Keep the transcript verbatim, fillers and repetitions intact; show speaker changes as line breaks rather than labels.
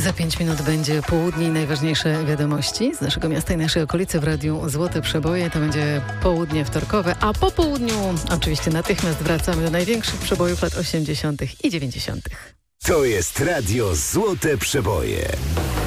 Za pięć minut będzie południe i najważniejsze wiadomości z naszego miasta i naszej okolicy w Radiu Złote Przeboje. To będzie południe wtorkowe, a po południu oczywiście natychmiast wracamy do największych przebojów lat osiemdziesiątych i dziewięćdziesiątych.
To jest Radio Złote Przeboje.